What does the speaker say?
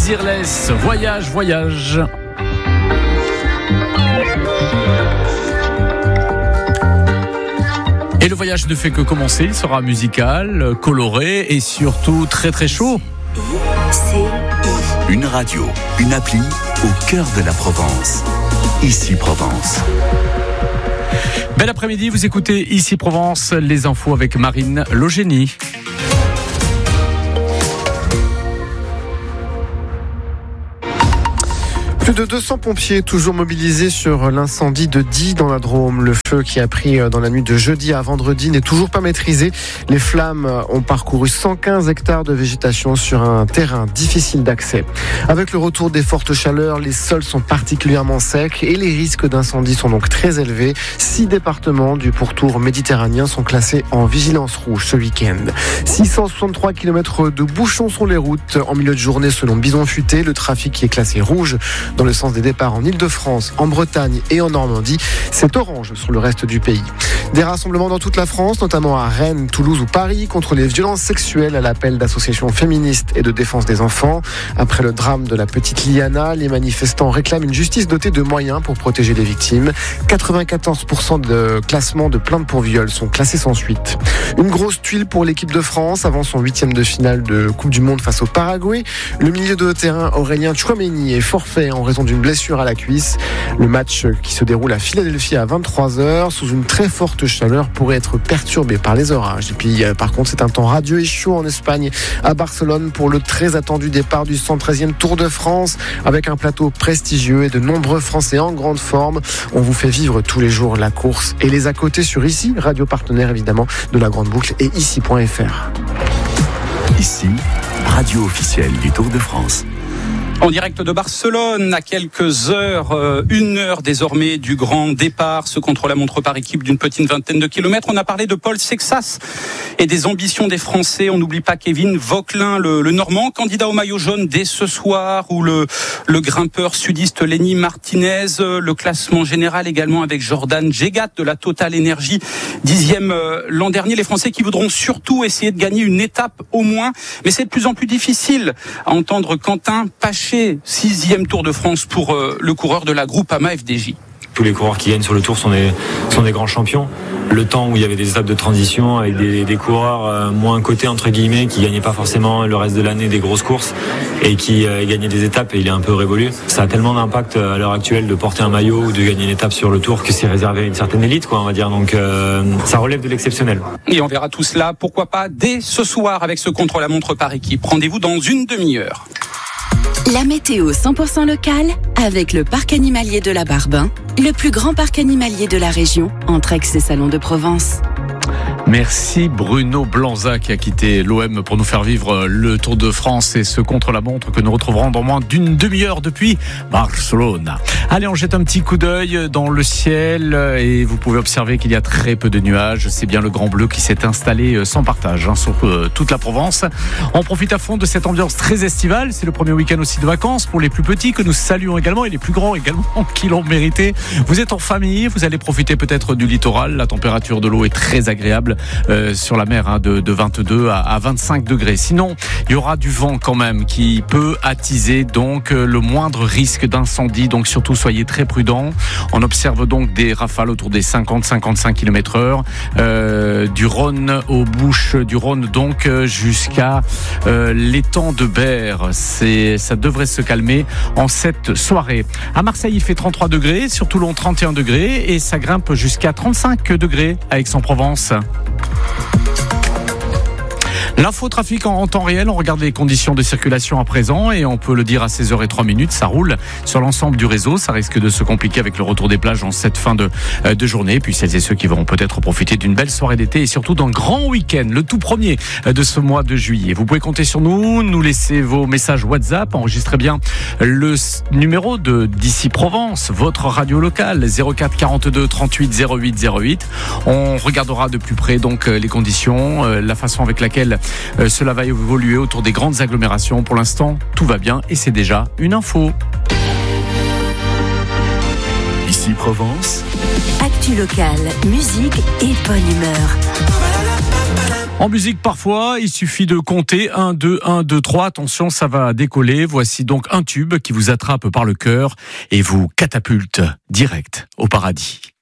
Desireless, voyage. Et le voyage ne fait que commencer, il sera musical, coloré et surtout très très chaud. Une radio, une appli au cœur de la Provence. Ici Provence. Bel après-midi, vous écoutez Ici Provence, les infos avec Marine Logénie. Plus de 200 pompiers toujours mobilisés sur l'incendie de Die dans la Drôme. Le feu qui a pris dans la nuit de jeudi à vendredi n'est toujours pas maîtrisé. Les flammes ont parcouru 115 hectares de végétation sur un terrain difficile d'accès. Avec le retour des fortes chaleurs, les sols sont particulièrement secs et les risques d'incendie sont donc très élevés. 6 départements du pourtour méditerranéen sont classés en vigilance rouge ce week-end. 663 km de bouchons sur les routes en milieu de journée selon Bison Futé. Le trafic est classé rouge dans le sens des départs en Île-de-France, en Bretagne et en Normandie. C'est orange sur le reste du pays. Des rassemblements dans toute la France, notamment à Rennes, Toulouse ou Paris, contre les violences sexuelles à l'appel d'associations féministes et de défense des enfants. Après le drame de la petite Liana, les manifestants réclament une justice dotée de moyens pour protéger les victimes. 94% de classements de plaintes pour viol sont classés sans suite. Une grosse tuile pour l'équipe de France avant son 8e de finale de Coupe du Monde face au Paraguay. Le milieu de terrain Aurélien Tchouaméni est forfait en raison d'une blessure à la cuisse. Le match qui se déroule à Philadelphie à 23h sous une très forte chaleur pourrait être perturbé par les orages. Et puis par contre c'est un temps radieux et chaud en Espagne à Barcelone pour le très attendu départ du 113e Tour de France avec un plateau prestigieux et de nombreux Français en grande forme. On vous fait vivre tous les jours la course et les à côté sur Ici, radio partenaire évidemment de la Grande Boucle et ici.fr. Ici, radio officielle du Tour de France. En direct de Barcelone, à quelques heures, 1 heure désormais du grand départ, ce contre-la-montre par équipe d'une petite vingtaine de kilomètres. On a parlé de Paul Sexas et des ambitions des Français. On n'oublie pas Kevin Vauquelin, le Normand, candidat au maillot jaune dès ce soir, ou le grimpeur sudiste Lenny Martinez. Le classement général également avec Jordan Jegat de la Total Energy, 10e l'an dernier. Les Français qui voudront surtout essayer de gagner une étape au moins, mais c'est de plus en plus difficile à entendre Quentin Paché, 6e Tour de France pour le coureur de la Groupama FDJ. Tous les coureurs qui gagnent sur le Tour sont des grands champions. Le temps où il y avait des étapes de transition avec des coureurs moins cotés entre guillemets, qui gagnaient pas forcément le reste de l'année des grosses courses et qui gagnaient des étapes, et il est un peu révolu. Ça a tellement d'impact à l'heure actuelle de porter un maillot ou de gagner une étape sur le Tour que c'est réservé à une certaine élite, quoi, on va dire. Donc ça relève de l'exceptionnel. Et on verra tout cela, pourquoi pas, dès ce soir avec ce contre-la-montre par équipe. Rendez-vous dans une demi-heure. La météo 100% locale avec le parc animalier de la Barbin, le plus grand parc animalier de la région, entre Aix et Salon de Provence. Merci Bruno Blanza qui a quitté l'OM pour nous faire vivre le Tour de France et ce contre-la-montre que nous retrouverons dans moins d'une demi-heure depuis Barcelone. Allez, on jette un petit coup d'œil dans le ciel et vous pouvez observer qu'il y a très peu de nuages. C'est bien le grand bleu qui s'est installé sans partage sur toute la Provence. On profite à fond de cette ambiance très estivale. C'est le premier week-end aussi de vacances pour les plus petits que nous saluons également et les plus grands également qui l'ont mérité. Vous êtes en famille, vous allez profiter peut-être du littoral. La température de l'eau est très agréable. Sur la mer de 22 à 25 degrés. Sinon, il y aura du vent quand même qui peut attiser donc le moindre risque d'incendie. Donc surtout, soyez très prudents. On observe donc des rafales autour des 50-55 km/h du Rhône aux Bouches du Rhône, donc jusqu'à l'étang de Berre. Ça devrait se calmer en cette soirée. À Marseille, il fait 33 degrés, sur Toulon 31 degrés et ça grimpe jusqu'à 35 degrés à Aix-en-Provence. L'infotrafic en temps réel, on regarde les conditions de circulation à présent et on peut le dire à 16h03, ça roule sur l'ensemble du réseau. Ça risque de se compliquer avec le retour des plages en cette fin de journée. Et puis celles et ceux qui vont peut-être profiter d'une belle soirée d'été et surtout d'un grand week-end, le tout premier de ce mois de juillet. Vous pouvez compter sur nous laisser vos messages WhatsApp, enregistrez bien le numéro d'Ici Provence, votre radio locale, 04 42 38 08 08. On regardera de plus près donc les conditions, la façon avec laquelle cela va évoluer autour des grandes agglomérations. Pour l'instant, tout va bien et c'est déjà une info. Ici Provence. Actu locale, musique et bonne humeur. En musique, parfois, il suffit de compter 1, 2, 1, 2, 3. Attention, ça va décoller. Voici donc un tube qui vous attrape par le cœur et vous catapulte direct au paradis.